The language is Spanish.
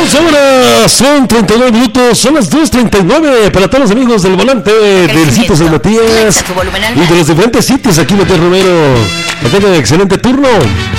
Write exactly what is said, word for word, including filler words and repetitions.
once horas, son treinta y nueve minutos, son las dos treinta y nueve para todos los amigos del volante del sitio San Matías y de los diferentes sitios aquí, Matías Romero. Que tengan excelente turno.